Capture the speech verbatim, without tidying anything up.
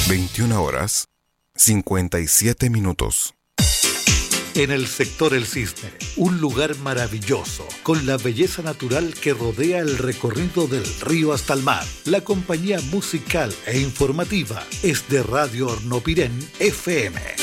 veintiuna horas, cincuenta y siete minutos. En el sector El Cisne, un lugar maravilloso, con la belleza natural que rodea el recorrido del río hasta el mar. La compañía musical e informativa es de Radio Hornopirén F M.